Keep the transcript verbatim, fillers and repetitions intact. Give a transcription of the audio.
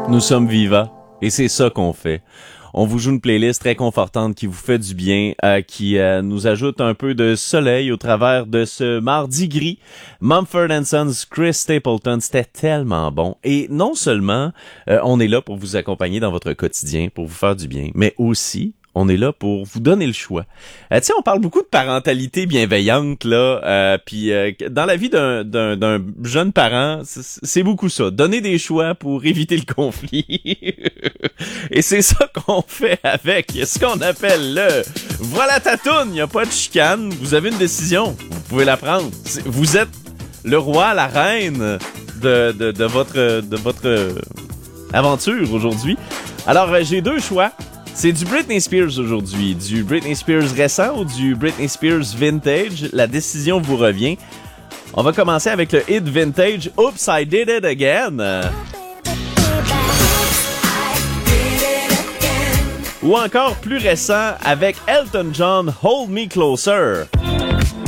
Nous sommes vivants et c'est ça qu'on fait. On vous joue une playlist très confortante qui vous fait du bien, euh, qui euh, nous ajoute un peu de soleil au travers de ce mardi gris. Mumford and Sons, Chris Stapleton, c'était tellement bon. Et non seulement euh, on est là pour vous accompagner dans votre quotidien, pour vous faire du bien, mais aussi on est là pour vous donner le choix. Euh, tu sais, on parle beaucoup de parentalité bienveillante là, euh, puis euh, dans la vie d'un, d'un, d'un jeune parent, c'est, c'est beaucoup ça. Donner des choix pour éviter le conflit. Et c'est ça qu'on fait avec ce qu'on appelle le voilà ta toune. Il n'y a pas de chicane. Vous avez une décision. Vous pouvez la prendre. C'est, vous êtes le roi, la reine de, de, de votre de votre aventure aujourd'hui. Alors euh, j'ai deux choix. C'est du Britney Spears aujourd'hui, du Britney Spears récent ou du Britney Spears vintage. La décision vous revient. On va commencer avec le hit vintage Oops, I Did It Again. Ou encore plus récent avec Elton John Hold Me Closer.